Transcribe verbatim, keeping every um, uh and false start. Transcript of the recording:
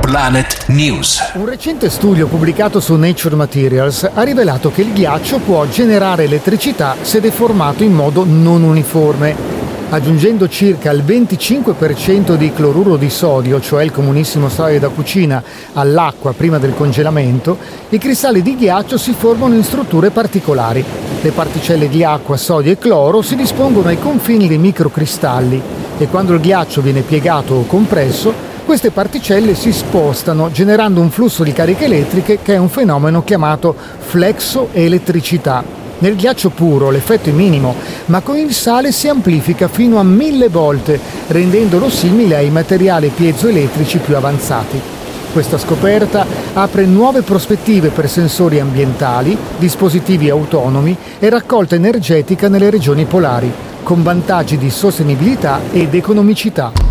Planet News. Un recente studio pubblicato su Nature Materials ha rivelato che il ghiaccio può generare elettricità se deformato in modo non uniforme. Aggiungendo circa il venticinque per cento di cloruro di sodio, cioè il comunissimo sale da cucina, all'acqua prima del congelamento, i cristalli di ghiaccio si formano in strutture particolari. Le particelle di acqua, sodio e cloro si dispongono ai confini dei microcristalli e quando il ghiaccio viene piegato o compresso, queste particelle si spostano generando un flusso di cariche elettriche che è un fenomeno chiamato flexoelettricità. Nel ghiaccio puro l'effetto è minimo, ma con il sale si amplifica fino a mille volte, rendendolo simile ai materiali piezoelettrici più avanzati. Questa scoperta apre nuove prospettive per sensori ambientali, dispositivi autonomi e raccolta energetica nelle regioni polari, con vantaggi di sostenibilità ed economicità.